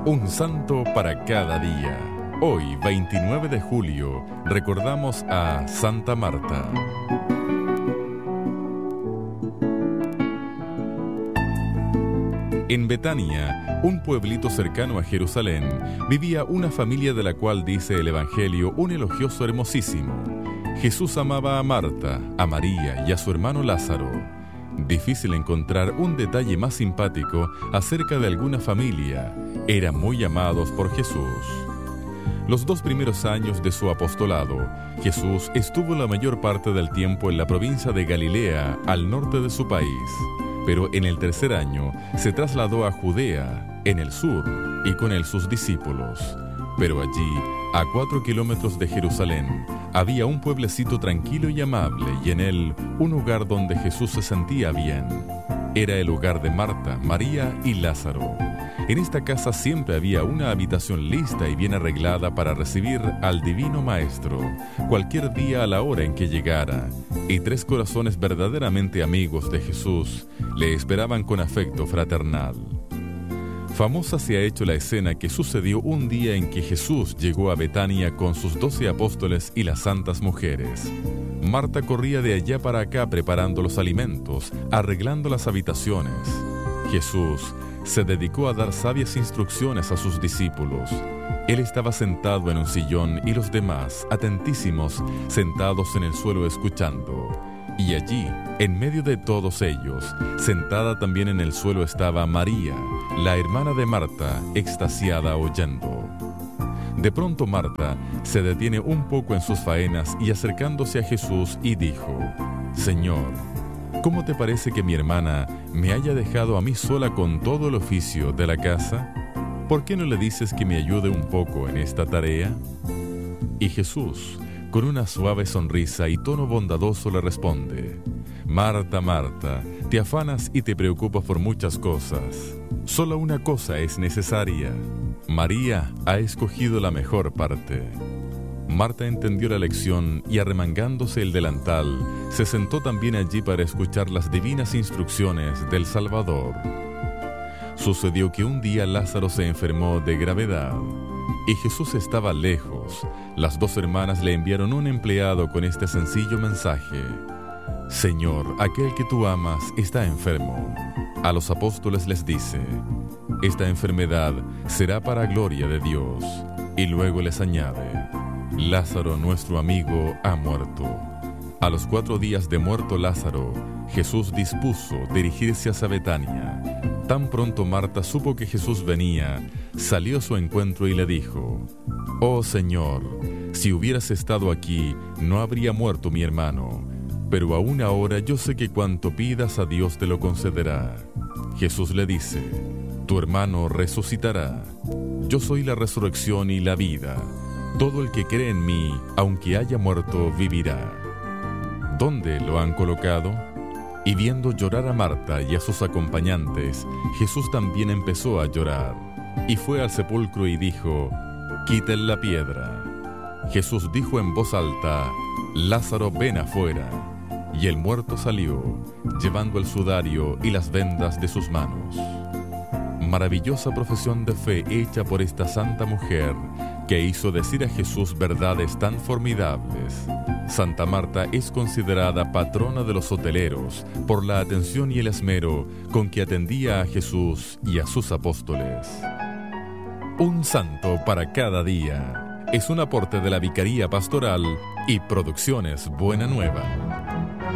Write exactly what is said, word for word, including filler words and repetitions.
Un santo para cada día. Hoy, veintinueve de julio, recordamos a Santa Marta. En Betania, un pueblito cercano a Jerusalén, vivía una familia de la cual dice el Evangelio un elogioso hermosísimo. Jesús amaba a Marta, a María y a su hermano Lázaro. Difícil encontrar un detalle más simpático acerca de alguna familia. Eran muy amados por Jesús. Los dos primeros años de su apostolado, Jesús estuvo la mayor parte del tiempo en la provincia de Galilea, al norte de su país. Pero en el tercer año se trasladó a Judea, en el sur, y con él sus discípulos. Pero allí, a cuatro kilómetros de Jerusalén, había un pueblecito tranquilo y amable, y en él un hogar donde Jesús se sentía bien. Era el hogar de Marta, María y Lázaro. En esta casa siempre había una habitación lista y bien arreglada para recibir al Divino Maestro, cualquier día a la hora en que llegara, y tres corazones verdaderamente amigos de Jesús le esperaban con afecto fraternal. Famosa se ha hecho la escena que sucedió un día en que Jesús llegó a Betania con sus doce apóstoles y las santas mujeres. Marta corría de allá para acá preparando los alimentos, arreglando las habitaciones. Jesús se dedicó a dar sabias instrucciones a sus discípulos. Él estaba sentado en un sillón y los demás, atentísimos, sentados en el suelo escuchando. Y allí, en medio de todos ellos, sentada también en el suelo estaba María, la hermana de Marta, extasiada oyendo. De pronto Marta se detiene un poco en sus faenas y acercándose a Jesús y dijo: «Señor, ¿cómo te parece que mi hermana me haya dejado a mí sola con todo el oficio de la casa? ¿Por qué no le dices que me ayude un poco en esta tarea?» Y Jesús, con una suave sonrisa y tono bondadoso, le responde: «Marta, Marta, te afanas y te preocupas por muchas cosas. Solo una cosa es necesaria. María ha escogido la mejor parte». Marta entendió la lección y, arremangándose el delantal, se sentó también allí para escuchar las divinas instrucciones del Salvador. Sucedió que un día Lázaro se enfermó de gravedad y Jesús estaba lejos. Las dos hermanas le enviaron un empleado con este sencillo mensaje: «Señor, aquel que tú amas está enfermo». A los apóstoles les dice: «Esta enfermedad será para gloria de Dios». Y luego les añade: «Lázaro, nuestro amigo, ha muerto». A los cuatro días de muerto Lázaro, Jesús dispuso dirigirse hacia Betania. Tan pronto Marta supo que Jesús venía, salió a su encuentro y le dijo: «Oh Señor, si hubieras estado aquí, no habría muerto mi hermano. Pero aún ahora yo sé que cuanto pidas a Dios te lo concederá». Jesús le dice: «Tu hermano resucitará. Yo soy la resurrección y la vida. Todo el que cree en mí, aunque haya muerto, vivirá». ¿Dónde lo han colocado? Y viendo llorar a Marta y a sus acompañantes, Jesús también empezó a llorar. Y fue al sepulcro y dijo: «Quiten la piedra». Jesús dijo en voz alta: «Lázaro, ven afuera». Y el muerto salió, llevando el sudario y las vendas de sus manos. Maravillosa profesión de fe hecha por esta santa mujer, que hizo decir a Jesús verdades tan formidables. Santa Marta es considerada patrona de los hoteleros por la atención y el esmero con que atendía a Jesús y a sus apóstoles. Un santo para cada día es un aporte de la Vicaría Pastoral y Producciones Buena Nueva.